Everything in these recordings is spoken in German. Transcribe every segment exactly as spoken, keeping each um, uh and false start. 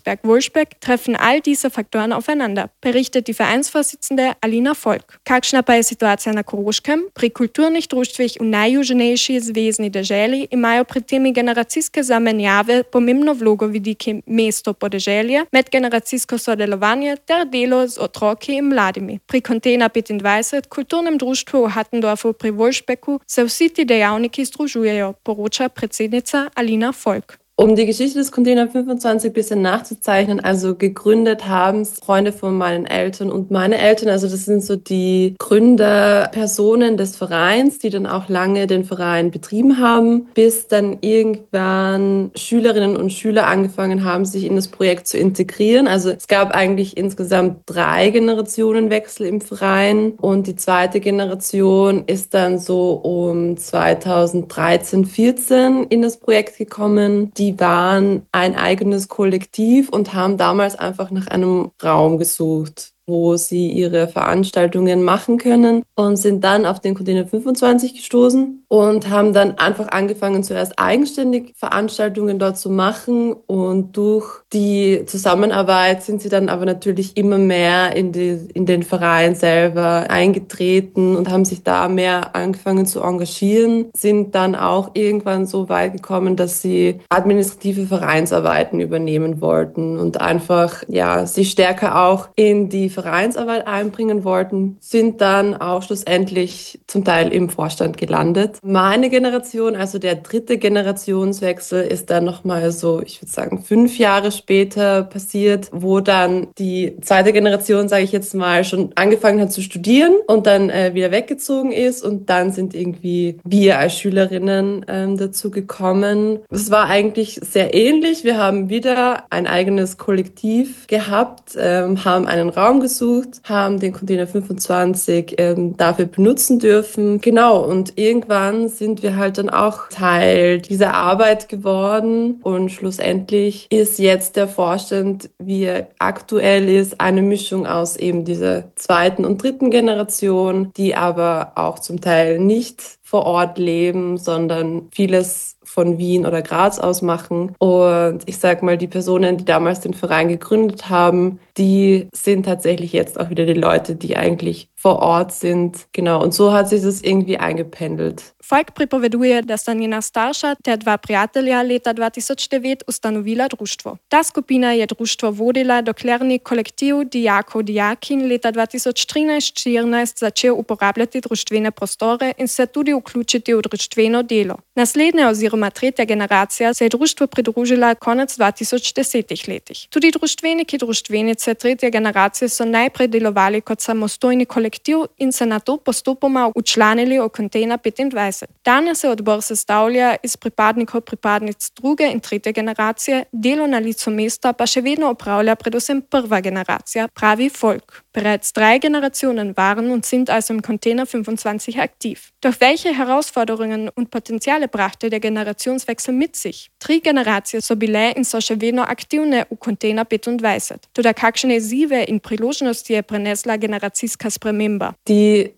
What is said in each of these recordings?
Wolfsberg-Wolfsberg treffen all diese Faktoren aufeinander, berichtet die Vereinsvorsitzende Alina Volk. Kakšna pa je situacija na Koroškem? Pri kulturnih društvih v najjužnejši zvezni deželi imajo pri temi generacijske zamenjave pomembno vlogo vidiki mesto podeželje, medgeneracijsko sodelovanje ter delo z otroki in mladimi. Pri Kontejner petindvajset, kulturnem društvu v Hattendorfu pri Wolfsbergu, se vsi ti dejavniki združujejo, poroča predsednica Alina Volk. Um die Geschichte des Kontejner fünfundzwanzig ein bisschen nachzuzeichnen, also gegründet haben es Freunde von meinen Eltern und meine Eltern, also das sind so die Gründerpersonen des Vereins, die dann auch lange den Verein betrieben haben, bis dann irgendwann Schülerinnen und Schüler angefangen haben, sich in das Projekt zu integrieren. Also es gab eigentlich insgesamt drei Generationenwechsel im Verein und die zweite Generation ist dann so um zweitausenddreizehn, vierzehn in das Projekt gekommen. Die Die waren ein eigenes Kollektiv und haben damals einfach nach einem Raum gesucht, wo sie ihre Veranstaltungen machen können und sind dann auf den Kontejner fünfundzwanzig gestoßen und haben dann einfach angefangen, zuerst eigenständig Veranstaltungen dort zu machen und durch die Zusammenarbeit sind sie dann aber natürlich immer mehr in, die, in den Verein selber eingetreten und haben sich da mehr angefangen zu engagieren, sind dann auch irgendwann so weit gekommen, dass sie administrative Vereinsarbeiten übernehmen wollten und einfach ja sich stärker auch in die Vereinsarbeit einbringen wollten, sind dann auch schlussendlich zum Teil im Vorstand gelandet. Meine Generation, also der dritte Generationswechsel, ist dann nochmal so, ich würde sagen, fünf Jahre später passiert, wo dann die zweite Generation, sage ich jetzt mal, schon angefangen hat zu studieren und dann äh, wieder weggezogen ist und dann sind irgendwie wir als Schülerinnen ähm, dazu gekommen. Es war eigentlich sehr ähnlich. Wir haben wieder ein eigenes Kollektiv gehabt, ähm, haben einen Raum gesucht, haben den Kontejner fünfundzwanzig ähm, dafür benutzen dürfen. Genau, und irgendwann sind wir halt dann auch Teil dieser Arbeit geworden und schlussendlich ist jetzt der Vorstand, wie er aktuell ist, eine Mischung aus eben dieser zweiten und dritten Generation, die aber auch zum Teil nicht vor Ort leben, sondern vieles von Wien oder Graz aus machen. Und ich sag mal, die Personen, die damals den Verein gegründet haben, die sind tatsächlich jetzt auch wieder die Leute, die eigentlich vor Ort sind. Genau, und so hat sich das irgendwie eingependelt. Volk pripoveduje, da sta njena starša ter dva prijatelja leta dva tisoč devet ustanovila društvo. Ta skupina je društvo vodila, dokler ni kolektiv dijakov dijakin leta dva tisoč trinajst štirinajst začel uporabljati društvene prostore in se tudi vključiti v društveno delo. Naslednja oziroma tretja generacija se je društvu pridružila konec dva tisoč desetih letih. Tudi društveniki društvenice tretje generacije so najprej delovali kot samostojni kolektiv in se nato postopoma učlanili v Kontejner petindvajset. Danes se odbor sestavlja iz pripadnikov pripadnic druge in tretje generacije, delo na licu mesta pa še vedno opravlja predvsem prva generacija, pravi Volk. Bereits drei Generationen waren und sind also im Kontejner fünfundzwanzig aktiv. Doch welche Herausforderungen und Potenziale brachte der Generationswechsel mit sich? Tri generacije so bile in so še vedno aktivne v Kontejner petindvajset. Toda kakšne izzive in priložnosti je prinesla generacijska sprememba? Die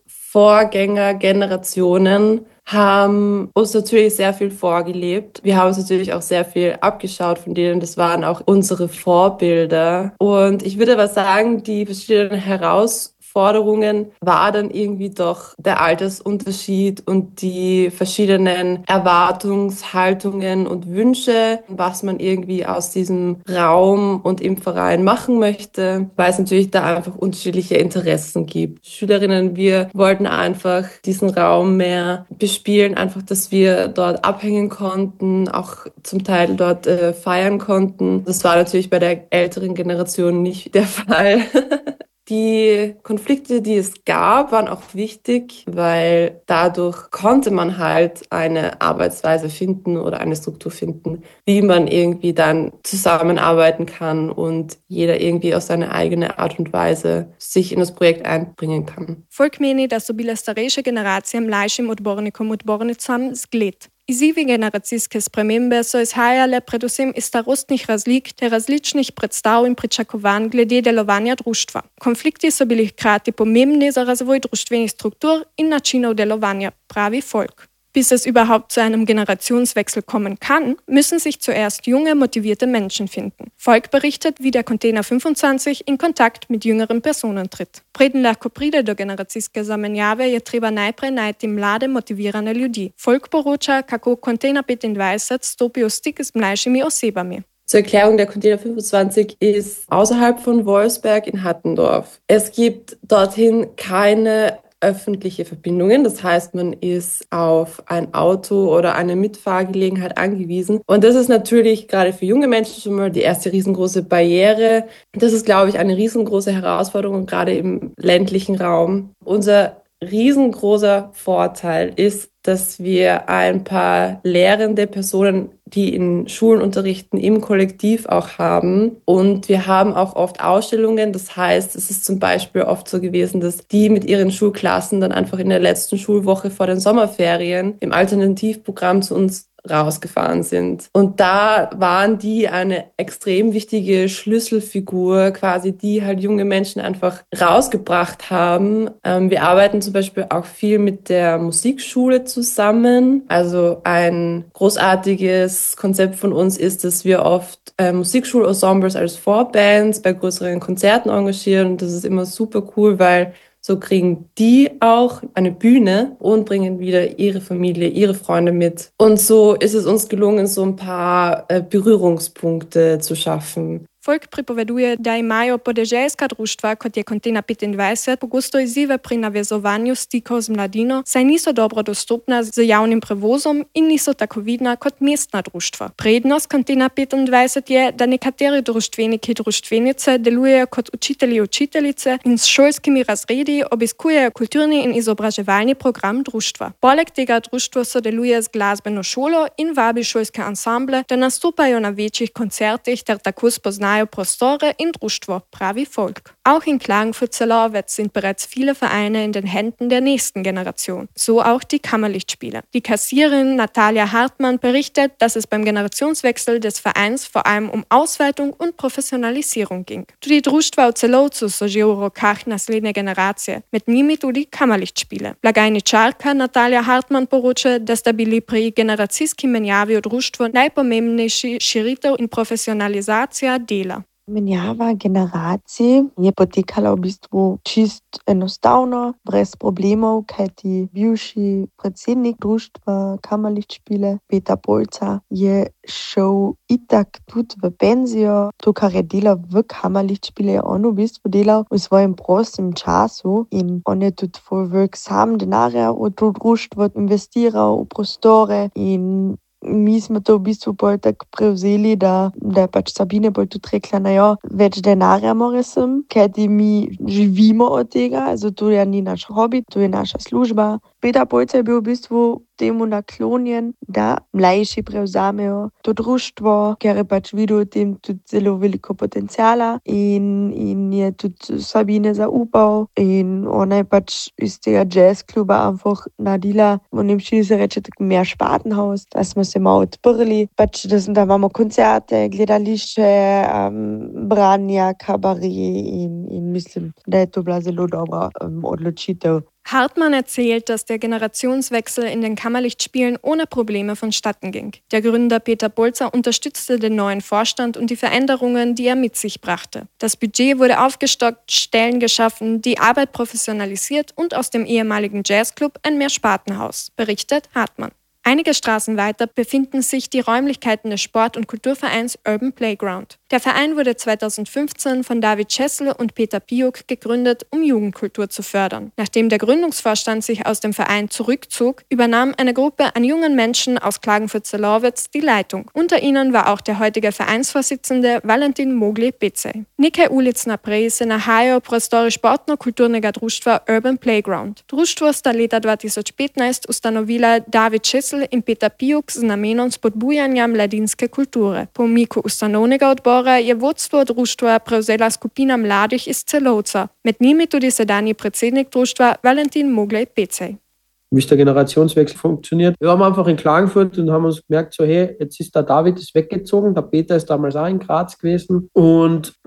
Vorgängergenerationen haben uns natürlich sehr viel vorgelebt. Wir haben uns natürlich auch sehr viel abgeschaut von denen. Das waren auch unsere Vorbilder. Und ich würde aber sagen, die verschiedenen Herausforderungen Forderungen war dann irgendwie doch der Altersunterschied und die verschiedenen Erwartungshaltungen und Wünsche, was man irgendwie aus diesem Raum und im Verein machen möchte, weil es natürlich da einfach unterschiedliche Interessen gibt. Schülerinnen, wir wollten einfach diesen Raum mehr bespielen, einfach, dass wir dort abhängen konnten, auch zum Teil dort äh, feiern konnten. Das war natürlich bei der älteren Generation nicht der Fall. Die Konflikte, die es gab, waren auch wichtig, weil dadurch konnte man halt eine Arbeitsweise finden oder eine Struktur finden, wie man irgendwie dann zusammenarbeiten kann und jeder irgendwie auf seine eigene Art und Weise sich in das Projekt einbringen kann. Volk meni, da so bile starejše generacije mlajšim odbornikom odbornicam zgled. Izzivi generacijske spremembe so izhajale predvsem iz starostnih razlik ter različnih predstav in pričakovanj glede delovanja društva. Konflikti so bili hkrati pomembni za razvoj društvenih struktur in načinov delovanja, pravi Volk. Bis es überhaupt zu einem Generationswechsel kommen kann, müssen sich zuerst junge, motivierte Menschen finden. Volk berichtet, wie der Container fünfundzwanzig in Kontakt mit jüngeren Personen tritt. Preden lahko pride do generacijske zamenjave, je treba najprej najti mlade, motivirane ljudi. Volk poroča, kako Container petindvajset stopi v stik z mlajšimi osebami. Zur Erklärung, der Container fünfundzwanzig ist außerhalb von Wolfsberg in Hattendorf. Es gibt dorthin keine öffentliche Verbindungen. Das heißt, man ist auf ein Auto oder eine Mitfahrgelegenheit angewiesen. Und das ist natürlich gerade für junge Menschen schon mal die erste riesengroße Barriere. Das ist, glaube ich, eine riesengroße Herausforderung, gerade im ländlichen Raum. Unser riesengroßer Vorteil ist, dass wir ein paar lehrende Personen, die in Schulen unterrichten, im Kollektiv auch haben. Und wir haben auch oft Ausstellungen. Das heißt, es ist zum Beispiel oft so gewesen, dass die mit ihren Schulklassen dann einfach in der letzten Schulwoche vor den Sommerferien im Alternativprogramm zu uns rausgefahren sind. Und da waren die eine extrem wichtige Schlüsselfigur, quasi, die halt junge Menschen einfach rausgebracht haben. Ähm, wir arbeiten zum Beispiel auch viel mit der Musikschule zusammen. Also ein großartiges Konzept von uns ist, dass wir oft äh, Musikschulensembles als Vorbands bei größeren Konzerten engagieren. Und das ist immer super cool, weil so kriegen die auch eine Bühne und bringen wieder ihre Familie, ihre Freunde mit. Und so ist es uns gelungen, so ein paar äh, Berührungspunkte zu schaffen. Folk pripoveduje, da imajo podeželska društva, kot je Container petindvajset, pogosto izzive pri navezovanju stikov z mladino, saj niso dobro dostopna z javnim prevozom in niso tako vidna kot mestna društva. Prednost Container petindvajset je, da nekateri društveniki društvenice delujejo kot učitelji učiteljice in s šolskimi razredi obiskujejo kulturni in izobraževalni program društva. Poleg tega društvo sodeluje z glasbeno šolo in vabi šolske ansamble, da nastopajo na večjih koncertih ter tako spoznajo Prostore in Društvo, pravi Volk. Auch in Klagenfurt-Zellerwetz sind bereits viele Vereine in den Händen der nächsten Generation. So auch die Kammerlichtspiele. Die Kassiererin Natalia Hartmann berichtet, dass es beim Generationswechsel des Vereins vor allem um Ausweitung und Professionalisierung ging. Tudi Društva v Celovcu so že v rokah naslednje generacije, med njimi tudi Kammerlichtspiele. Blagajničarka Natalia Hartmann poroča, da sta bili pri generacijski menjavi v društvo najpomembnejši širitev in profesionalizacija dela. Menjava generacij je potekala v bistvu čist enostavno, brez problemov, kajti bivši predsednik društva Kammerlichtspiele, Peter Polca, je šel itak tudi v penzijo. To, kar je delal v Kammerlichtspiele, je on v bistvu delal v svojem prostem času in on je tudi ful velik sam denarja v to društvo investiral, v prostore in mi smo to v bistvu bolj tako prevzeli, da, da je pač Sabine bolj tudi rekla, na jo, več denarja mora sem, kajti mi živimo od tega, also to je ni naš hobby, to je naša služba. Peter Polca je bil v bistvu temu naklonjen, da mlajši prevzamejo to društvo, ker je pač videl v tem tudi zelo veliko potencijala in, in je tudi Sabine zaupal in ona je pač iz tega jazz kluba einfach naredila, v Nemčiji se reče tako mehr Spatenhaus, da smo se malo odprli, pač da, da imamo koncerte, gledališče, um, branja, kabaret in, in mislim, da je to bila zelo dobra um, odločitev. Hartmann erzählt, dass der Generationswechsel in den Kammerlichtspielen ohne Probleme vonstatten ging. Der Gründer Peter Polca unterstützte den neuen Vorstand und die Veränderungen, die er mit sich brachte. Das Budget wurde aufgestockt, Stellen geschaffen, die Arbeit professionalisiert und aus dem ehemaligen Jazzclub ein Mehrspartenhaus, berichtet Hartmann. Einige Straßen weiter befinden sich die Räumlichkeiten des Sport- und Kulturvereins Urban Playground. Der Verein wurde zweitausendfünfzehn von David Schessel und Peter Piuk gegründet, um Jugendkultur zu fördern. Nachdem der Gründungsvorstand sich aus dem Verein zurückzog, übernahm eine Gruppe an jungen Menschen aus Klagenfurt-Zellerwetz die Leitung. Unter ihnen war auch der heutige Vereinsvorsitzende Valentin Mogli-Becej. Nekaj ulic naprej se nahajajo prostori športno-kulturnega društva Urban Playground. Društvo sta leta dva tisoč petnajst ustanovila David Schessel in Peter Piuk z namenom spodbujanja mladinske kulture. Po umiku ustanovnega odbora je vodstvo društva prevzela skupina mladih iz Celovca, med njimi tudi sedanji predsednik društva Valentin Mogli-Becej. Wie ist der Generationswechsel funktioniert? Wir waren einfach in Klagenfurt und haben uns gemerkt, so hey, jetzt ist der David ist weggezogen, der Peter ist damals auch in Graz gewesen und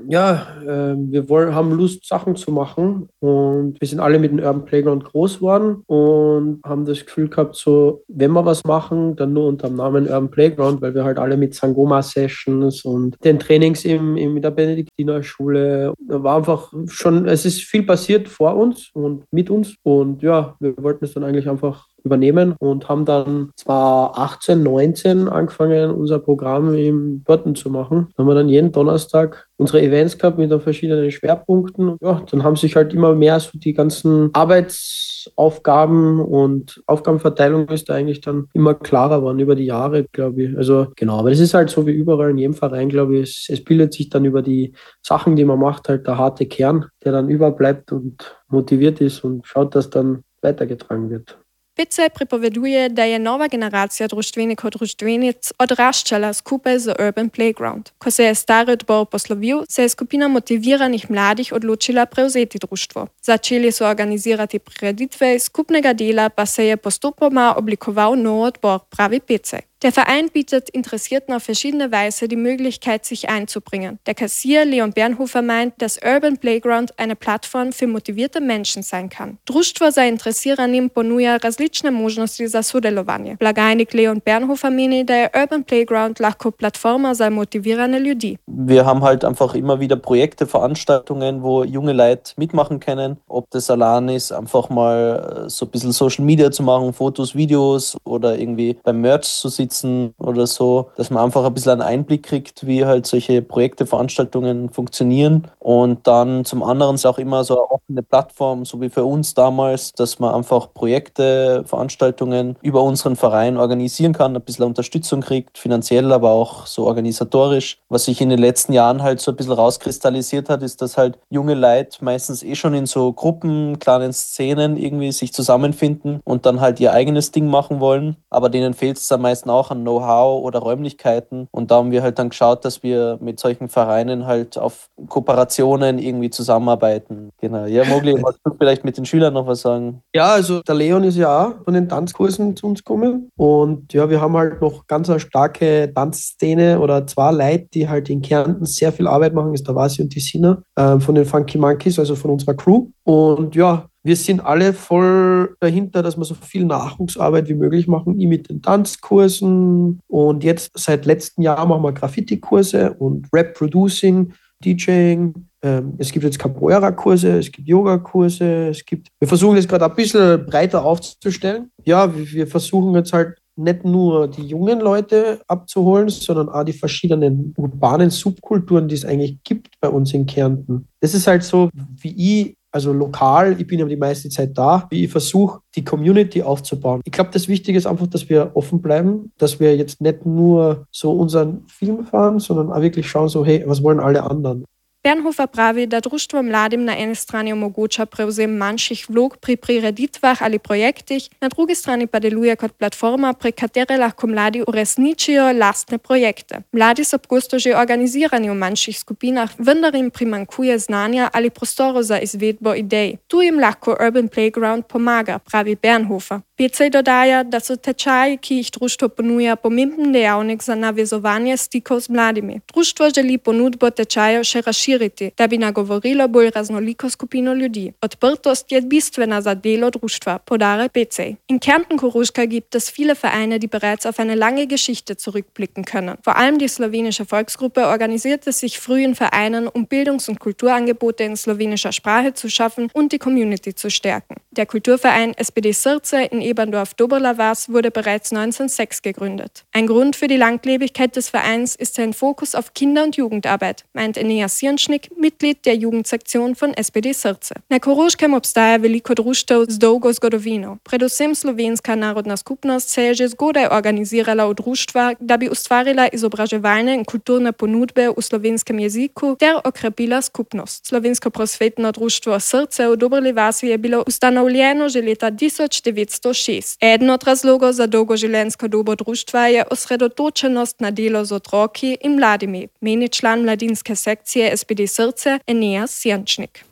Ja, äh, wir wollen, haben Lust, Sachen zu machen und wir sind alle mit dem Urban Playground groß geworden und haben das Gefühl gehabt, so, wenn wir was machen, dann nur unter dem Namen Urban Playground, weil wir halt alle mit Sangoma-Sessions und den Trainings im, im, in der Benediktinerschule, da war einfach schon, es ist viel passiert vor uns und mit uns und ja, wir wollten es dann eigentlich einfach übernehmen und haben dann zwar achtzehn, neunzehn angefangen, unser Programm im Burton zu machen. Da haben wir dann jeden Donnerstag unsere Events gehabt mit verschiedenen Schwerpunkten. Ja, dann haben sich halt immer mehr so die ganzen Arbeitsaufgaben und Aufgabenverteilung ist da eigentlich dann immer klarer geworden über die Jahre, glaube ich. Also genau, aber das ist halt so wie überall in jedem Verein, glaube ich. Es, es bildet sich dann über die Sachen, die man macht, halt der harte Kern, der dann überbleibt und motiviert ist und schaut, dass dann weitergetragen wird. Pice pripoveduje, da je nova generacija društvenikov društvenic odraščala skupaj z Urban Playground. Ko se je stari odbor poslovil, se je skupina motiviranih mladih odločila prevzeti društvo. Začeli so organizirati prireditve, skupnega dela pa se je postopoma oblikoval nov odbor, pravi Pice. Der Verein bietet Interessierten auf verschiedene Weise die Möglichkeit, sich einzubringen. Der Kassier Leon Bernhofer meint, dass Urban Playground eine Plattform für motivierte Menschen sein kann. Društvo zainteresiranim ponuja različne možnosti za sodelovanje. Blagajnik Leon Bernhofer meni, da je Urban Playground lahko platforma za motivirane ljudi. Wir haben halt einfach immer wieder Projekte, Veranstaltungen, wo junge Leute mitmachen können. Ob das allein ist, einfach mal so ein bisschen Social Media zu machen, Fotos, Videos oder irgendwie beim Merch zu sitzen oder so, dass man einfach ein bisschen einen Einblick kriegt, wie halt solche Projekte, Veranstaltungen funktionieren. Und dann zum anderen ist auch immer so eine offene Plattform, so wie für uns damals, dass man einfach Projekte, Veranstaltungen über unseren Verein organisieren kann, ein bisschen Unterstützung kriegt, finanziell, aber auch so organisatorisch. Was sich in den letzten Jahren halt so ein bisschen rauskristallisiert hat, ist, dass halt junge Leute meistens eh schon in so Gruppen, kleinen Szenen irgendwie sich zusammenfinden und dann halt ihr eigenes Ding machen wollen. Aber denen fehlt es dann meistens auch an Know-how oder Räumlichkeiten. Und da haben wir halt dann geschaut, dass wir mit solchen Vereinen halt auf Kooperationen irgendwie zusammenarbeiten. Genau. Ja, Mogli, wolltest du vielleicht mit den Schülern noch was sagen? Ja, also der Leon ist ja auch von den Tanzkursen zu uns gekommen. Und ja, wir haben halt noch ganz eine starke Tanzszene oder zwei Leute, die halt in Kärnten sehr viel Arbeit machen, ist der Vasi und die Sina äh, von den Funky Monkeys, also von unserer Crew. Und ja, wir sind alle voll dahinter, dass wir so viel Nachwuchsarbeit wie möglich machen, ich mit den Tanzkursen. Und jetzt seit letztem Jahr machen wir Graffiti-Kurse und Rap-Producing, DJing. Ähm, es gibt jetzt Capoeira-Kurse, es gibt Yoga-Kurse, es gibt. Wir versuchen jetzt gerade ein bisschen breiter aufzustellen. Ja, wir, wir versuchen jetzt halt nicht nur die jungen Leute abzuholen, sondern auch die verschiedenen urbanen Subkulturen, die es eigentlich gibt bei uns in Kärnten. Das ist halt so, wie ich, also lokal, ich bin ja die meiste Zeit da, wie ich versuche, die Community aufzubauen. Ich glaube, das Wichtige ist einfach, dass wir offen bleiben, dass wir jetzt nicht nur so unseren Film fahren, sondern auch wirklich schauen, so, hey, was wollen alle anderen? Bernhofer pravi, da društvo mladim na eni strani omogoča prevzem manjših vlog pri prireditvah ali projektih, na drugi strani pa deluje kot platforma, prek katere lahko mladi uresničijo lastne projekte. Mladi so pogosto že organizirani v manjših skupinah, vendar jim primanjkuje znanja ali prostorov za izvedbo idej. Tu jim lahko Urban Playground pomaga, pravi Bernhofer. Picej dodaja, da so tečaji, ki jih društvo ponuja, pomemben dejavnik za navezovanje stikov z mladimi. Društvo želi ponudbo tečajev še razširiti, da bi nagovorilo bolj raznoliko skupino ljudi. Odprtost je bistvena za delo društva, poudarja Picej. In Kärnten-Koruška gibt es viele Vereine, die bereits auf eine lange Geschichte zurückblicken können. Vor allem die slowenische Volksgruppe organisierte sich früh in Vereinen, um Bildungs- und Kulturangebote in slowenischer Sprache zu schaffen und die Community zu stärken. Der Kulturverein S P D Srce in Eberndorf-Doberla Vas wurde bereits neunzehnhundertsechs gegründet. Ein Grund für die Langlebigkeit des Vereins ist sein Fokus auf Kinder- und Jugendarbeit, meint Enea Sirnschnik, Mitglied der Jugendsektion von S P D Srce. Na Koroškem obstaja veliko društev z dolgo zgodovino. Predvsem slovenska narodna skupnost se je že zgodaj organizirala v društva, da bi ustvarila izobraževalne in kulturne ponudbe v slovenskem jeziku ter okrepila skupnost. Slovensko prosvetno društvo Srce v Doberli Vasi je bilo ustanovljeno že leta tisoč devetsto šest. Eden od razlogov za dolgoživljenjsko dobo društva je osredotočenost na delo z otroki in mladimi, meni član mladinske sekcije S P D Srce Enea Sirnčnik.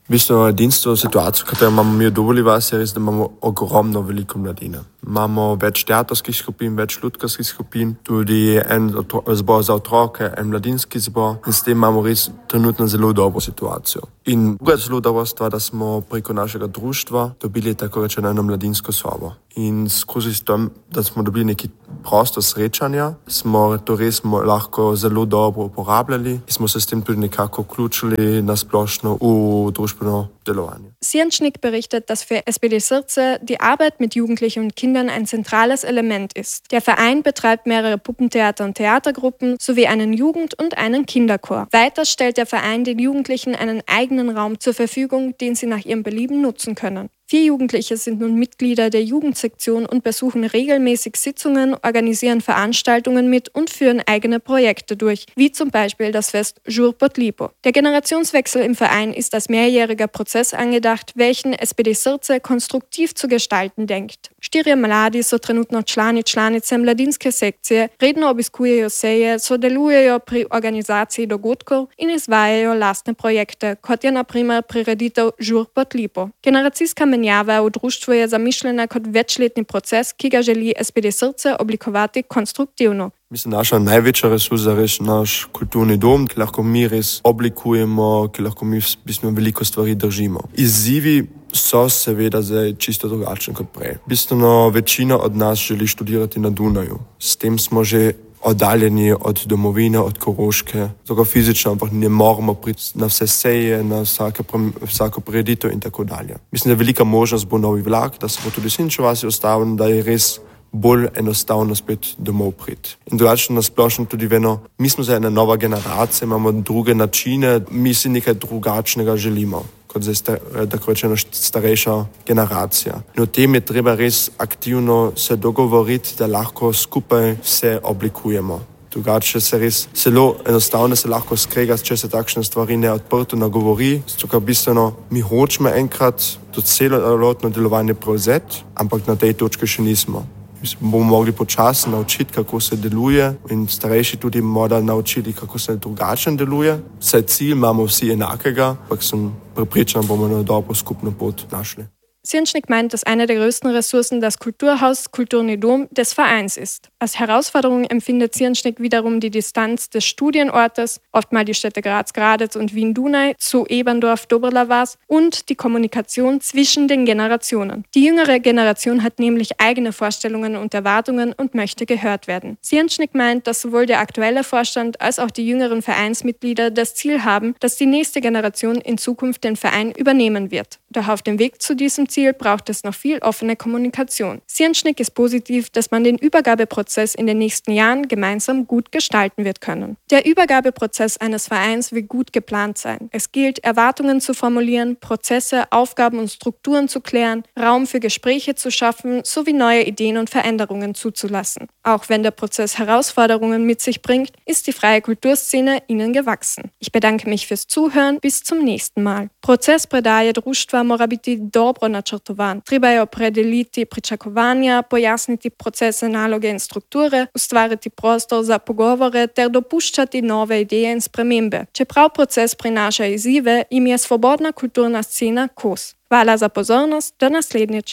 V bistvu edinstvo situacijo, v katero imamo mi v Doboli vasi, je res, da imamo ogromno veliko mladine. Imamo več teatrskih skupin, več ljudskih skupin, tudi en zbor za otroke, en mladinski zbor in s tem imamo res trenutno zelo dobro situacijo. In druga zelo dobra stvar, da smo preko našega društva dobili tako rečeno eno mladinsko sobo. In skozi to, da smo dobili neki prostor srečanja, smo to res lahko zelo dobro uporabljali in smo se s tem tudi nekako vključili na splošno v družbeno delovanje. Sienschnick berichtet, dass für S P D Sirze die Arbeit mit Jugendlichen und Kindern ein zentrales Element ist. Der Verein betreibt mehrere Puppentheater und Theatergruppen sowie einen Jugend- und einen Kinderchor. Weiter stellt der Verein den Jugendlichen einen eigenen Raum zur Verfügung, den sie nach ihrem Belieben nutzen können. Vier Jugendliche sind nun Mitglieder der Jugendsektion und besuchen regelmäßig Sitzungen, organisieren Veranstaltungen mit und führen eigene Projekte durch, wie zum Beispiel das Fest Jour Potlipo. Der Generationswechsel im Verein ist als mehrjähriger Prozess angedacht, welchen S P D Sirce konstruktiv zu gestalten denkt. Štirje mladi so trenutno člani članice mladinske sekcije, redno obiskujejo seje, sodelujejo pri organizaciji dogodkov in izvajajo lastne projekte, kot je na primer prireditev Jour Potlipo. Generacijska menjava v društvu je zamišljena kot večletni proces, ki ga želi S P D Sirce oblikovati konstruktivno. Mislim, naša največja resursa je naš kulturni dom, ki lahko mi res oblikujemo, ki lahko mi v bistvu veliko stvari držimo. Izzivi so seveda zdaj čisto drugačni kot prej. Bistveno večina od nas želi študirati na Dunaju. S tem smo že oddaljeni od domovine, od Koroške, tako fizično, ampak ne moramo priti na vse seje, na vsake, vsako prireditev in tako dalje. Mislim, da je velika možnost bo novi vlak, da se bo tudi Sinčev vasi ustavil, da je res bolj enostavno spet domov priti. In drugače nasplošno tudi veno, mi smo zdaj ena nova generacija, imamo druge načine, mi si nekaj drugačnega želimo, kot zdaj tako rečeno starejša generacija. In o tem je treba res aktivno se dogovoriti, da lahko skupaj se oblikujemo. Drugače se res zelo enostavno se lahko skrega, če se takšne stvari ne odprto nagovori, zato bistveno mi hočemo enkrat to celotno delovanje prevzeti, ampak na tej točki še nismo. Bomo mogli počasi naučiti, kako se deluje in starejši tudi morda naučiti, kako se drugače deluje. Saj cilj imamo vsi enakega, ampak sem prepričan, bomo na dobro skupno pot našli. Sienschnick meint, dass eine der größten Ressourcen das Kulturhaus Kulturni Dom des Vereins ist. Als Herausforderung empfindet Sienschnick wiederum die Distanz des Studienortes, oftmals die Städte Graz, Gradec und Wien-Dunaj, zu Eberndorf, Dobrla-Vas und die Kommunikation zwischen den Generationen. Die jüngere Generation hat nämlich eigene Vorstellungen und Erwartungen und möchte gehört werden. Sienschnick meint, dass sowohl der aktuelle Vorstand als auch die jüngeren Vereinsmitglieder das Ziel haben, dass die nächste Generation in Zukunft den Verein übernehmen wird. Doch auf dem Weg zu diesem Ziel braucht es noch viel offene Kommunikation. Sienschnick ist positiv, dass man den Übergabeprozess in den nächsten Jahren gemeinsam gut gestalten wird können. Der Übergabeprozess eines Vereins wird gut geplant sein. Es gilt, Erwartungen zu formulieren, Prozesse, Aufgaben und Strukturen zu klären, Raum für Gespräche zu schaffen, sowie neue Ideen und Veränderungen zuzulassen. Auch wenn der Prozess Herausforderungen mit sich bringt, ist die freie Kulturszene ihnen gewachsen. Ich bedanke mich fürs Zuhören, bis zum nächsten Mal. Proces predaje društva mora biti dobro načrtovan. Treba je opredeliti pričakovanja, pojasniti procese, naloge in strukture, ustvariti prostor za pogovore ter dopuščati nove ideje in spremembe. Čeprav proces prinaša izzive, jim je svobodna kulturna scena kos. Hvala za pozornost, do naslednjič.